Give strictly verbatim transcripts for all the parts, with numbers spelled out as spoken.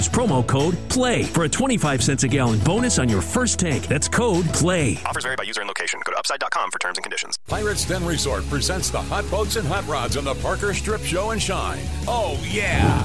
use promo code PLAY for a twenty-five cents a gallon bonus on your first tank. That's code PLAY. Offers vary by user and location. Go to upside dot com for terms and conditions. Pirates Den Resort presents the Hot Boats and Hot Rods on the Parker Strip Show and Shine. Oh, yeah!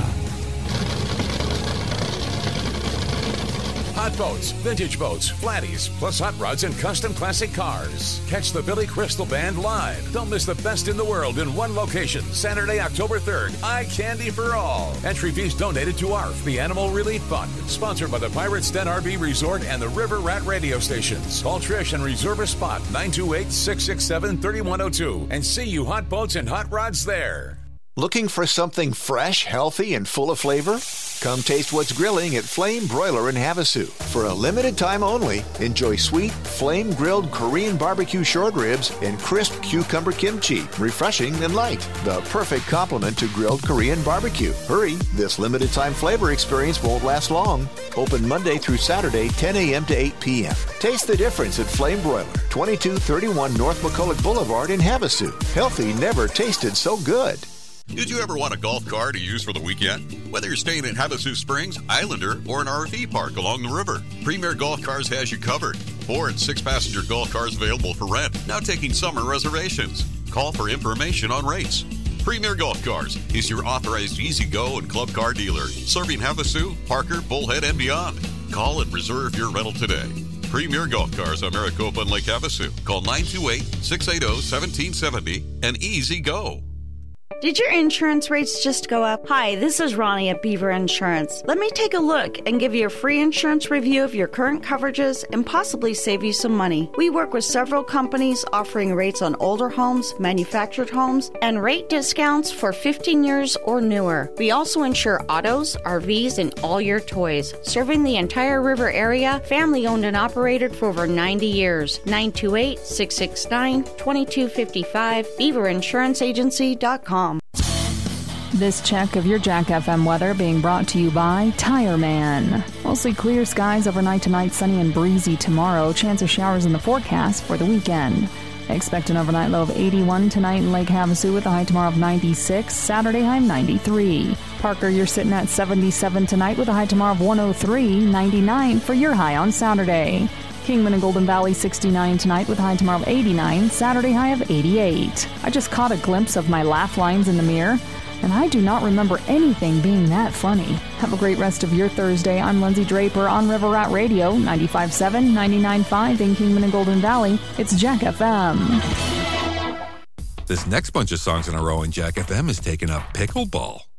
Hot boats, vintage boats, flatties, plus hot rods and custom classic cars. Catch the Billy Crystal Band live. Don't miss the best in the world in one location. Saturday, October third. Eye candy for all. Entry fees donated to A R F, the Animal Relief Fund. Sponsored by the Pirates Den R V Resort and the River Rat radio stations. Call Trish and reserve a spot nine two eight, six six seven, three one zero two and see you hot boats and hot rods there. Looking for something fresh, healthy, and full of flavor? Come taste what's grilling at Flame Broiler in Havasu. For a limited time only, enjoy sweet, flame-grilled Korean barbecue short ribs and crisp cucumber kimchi, refreshing and light. The perfect complement to grilled Korean barbecue. Hurry, this limited time flavor experience won't last long. Open Monday through Saturday, ten a.m. to eight p.m. Taste the difference at Flame Broiler, twenty-two thirty-one North McCulloch Boulevard in Havasu. Healthy never tasted so good. Did you ever want a golf car to use for the weekend? Whether you're staying in Havasu Springs, Islander, or an R V park along the river, Premier Golf Cars has you covered. Four and six passenger golf cars available for rent, now taking summer reservations. Call for information on rates. Premier Golf Cars is your authorized easy-go and club car dealer, serving Havasu, Parker, Bullhead, and beyond. Call and reserve your rental today. Premier Golf Cars on Maricopa and Lake Havasu. Call nine two eight, six eight zero, one seven seven zero and easy go. Did your insurance rates just go up? Hi, this is Ronnie at Beaver Insurance. Let me take a look and give you a free insurance review of your current coverages and possibly save you some money. We work with several companies offering rates on older homes, manufactured homes, and rate discounts for fifteen years or newer. We also insure autos, R Vs, and all your toys. Serving the entire river area, family owned and operated for over ninety years. nine two eight, six six nine, two two five five, beaver insurance agency dot com. This check of your Jack F M weather being brought to you by Tire Man. Mostly clear skies overnight tonight, sunny and breezy tomorrow. Chance of showers in the forecast for the weekend. Expect an overnight low of eighty-one tonight in Lake Havasu with a high tomorrow of ninety-six. Saturday high of ninety-three. Parker, you're sitting at seventy-seven tonight with a high tomorrow of one oh three. ninety-nine for your high on Saturday. Kingman and Golden Valley sixty-nine tonight with a high tomorrow of eighty-nine. Saturday high of eighty-eight. I just caught a glimpse of my laugh lines in the mirror, and I do not remember anything being that funny. Have a great rest of your Thursday. I'm Lindsay Draper on River Rat Radio, ninety-five point seven, ninety-nine point five in Kingman and Golden Valley. It's Jack F M. This next bunch of songs in a row in Jack F M is taking up pickleball.